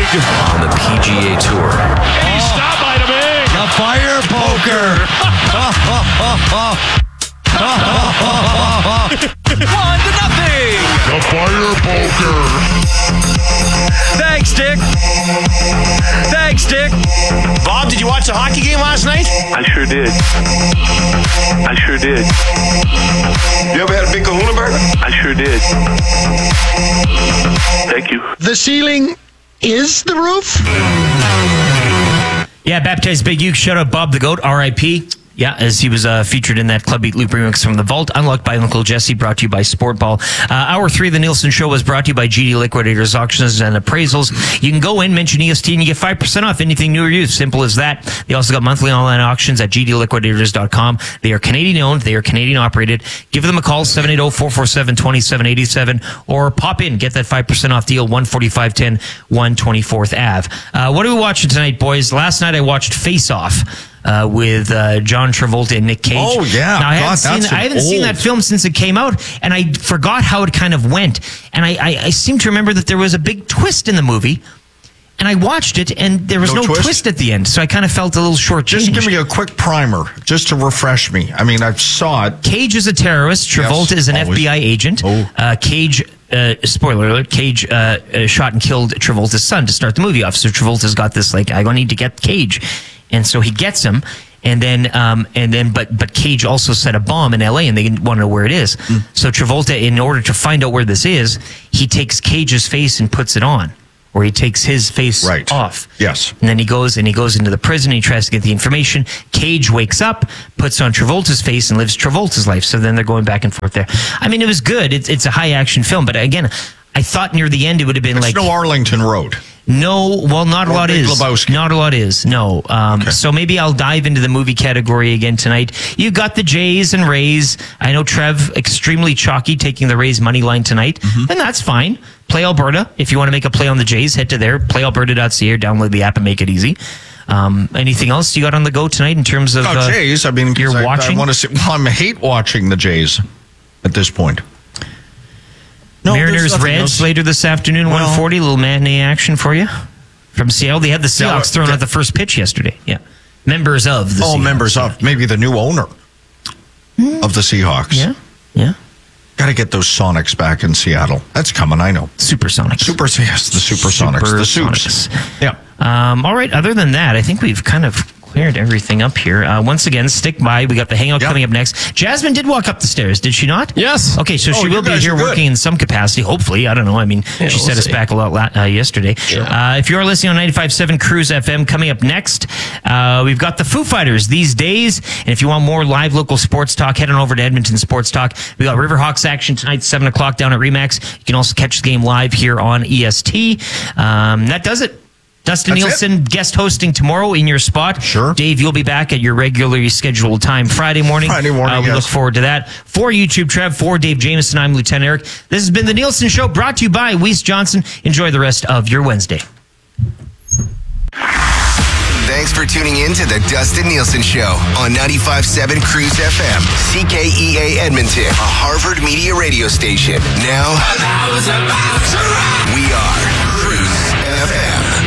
on the PGA Tour. Hey, stop by the big. The fire poker. 1-0. The fire poker. Thanks, Dick. Bob, did you watch the hockey game last night? I sure did. You ever had a big kahuna burger? I sure did. Thank you. The ceiling is the roof? Yeah, baptized Big Uke. Shout out Bob the Goat, R.I.P. Yeah, as he was featured in that Club Beat Loop remix from The Vault, unlocked by Uncle Jesse, brought to you by Sportball. Hour 3 of the Nielsen Show was brought to you by GD Liquidators, Auctions, and Appraisals. You can go in, mention EST, and you get 5% off anything new or used. Simple as that. They also got monthly online auctions at gdliquidators.com. They are Canadian-owned. They are Canadian-operated. Give them a call, 780-447-2787, or pop in. Get that 5% off deal, 14510 124th Ave. What are we watching tonight, boys? Last night I watched Face Off. With John Travolta and Nick Cage. Oh, yeah. Now, I haven't seen that film since it came out, and I forgot how it kind of went. And I seem to remember that there was a big twist in the movie, and I watched it, and there was no twist at the end, so I kind of felt a little short. Just give me a quick primer, just to refresh me. I mean, I saw it. Cage is a terrorist. Travolta is an FBI agent. Cage... spoiler alert, Cage shot and killed Travolta's son to start the movie off. So Travolta's got this, like, I need to get Cage. And so he gets him, but Cage also set a bomb in LA and they want to know where it is. So Travolta, in order to find out where this is, he takes Cage's face and puts it on. Or he takes his face off. Yes. And then he goes into the prison, he tries to get the information. Cage wakes up, puts on Travolta's face, and lives Travolta's life. So then they're going back and forth there. I mean, it was good. It's a high action film, but again, I thought near the end it would have been It's no Arlington Road. No, well, not a lot is. Lebowski. Not a lot is, no. So maybe I'll dive into the movie category again tonight. You've got the Jays and Rays. I know Trev, extremely chalky, taking the Rays money line tonight. And that's fine. Play Alberta. If you want to make a play on the Jays, head to there. PlayAlberta.ca or download the app and make it easy. Anything else you got on the go tonight in terms of Jays? I mean, you're watching? I want to see. Well, I hate watching the Jays at this point. No, Mariners Reds later this afternoon, 1:40. A little matinee action for you from Seattle. They had the Seahawks throwing out the first pitch yesterday. Yeah, members of the Seahawks. Members of maybe the new owner of the Seahawks. Yeah. Got to get those Sonics back in Seattle. That's coming. I know. Supersonics. Yes, the Supersonics. The Soups. Yeah. All right. Other than that, I think we've kind of cleared everything up here. Once again, stick by. We got the hangout coming up next. Jasmine did walk up the stairs, did she not? Yes. Okay, so she will be here working in some capacity, hopefully. I don't know. I mean, she set us back a lot yesterday. Sure. If you are listening on 95.7 Cruise FM, coming up next, we've got the Foo Fighters these days. And if you want more live local sports talk, head on over to Edmonton Sports Talk. We got Riverhawks action tonight, 7 o'clock down at Remax. You can also catch the game live here on EST. That does it. Dustin Nielsen guest hosting tomorrow in your spot. Sure. Dave, you'll be back at your regularly scheduled time Friday morning. We look forward to that. For YouTube Trev, for Dave Jameson, I'm Lieutenant Eric. This has been The Nielsen Show, brought to you by Weiss Johnson. Enjoy the rest of your Wednesday. Thanks for tuning in to The Dustin Nielsen Show on 95.7 Cruise FM, CKEA Edmonton, a Harvard Media radio station. Now, we are Cruise FM.